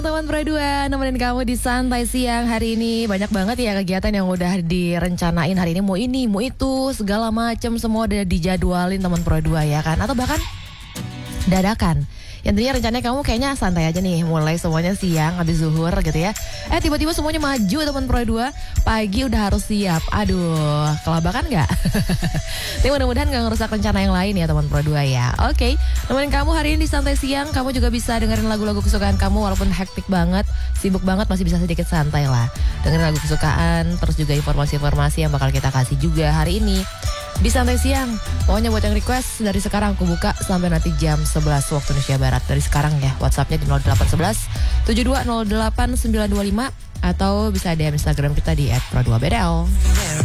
Teman Pro 2, nemenin kamu di santai siang hari ini. Banyak banget ya kegiatan yang udah direncanain hari ini. Mau itu, segala macam semua udah dijadwalin teman Pro 2 ya kan. Atau bahkan dadakan. Yang tadinya rencananya kamu kayaknya santai aja nih, mulai semuanya siang habis zuhur gitu ya. Tiba-tiba semuanya maju teman Pro 2, pagi udah harus siap. Aduh, kelabakan gak? Tapi mudah-mudahan gak ngerusak rencana yang lain ya teman Pro 2 ya. Oke, nemenin kamu hari ini di santai siang. Kamu juga bisa dengerin lagu-lagu kesukaan kamu walaupun hektik banget, sibuk banget, masih bisa sedikit santai lah. Dengerin lagu kesukaan, terus juga informasi-informasi yang bakal kita kasih juga hari ini di santai siang. Pokoknya buat yang request dari sekarang aku buka sampai nanti jam 11 waktu Indonesia Barat. Dari sekarang ya, WhatsAppnya di 0811 7208 925 atau bisa DM Instagram kita di @pro2bdl.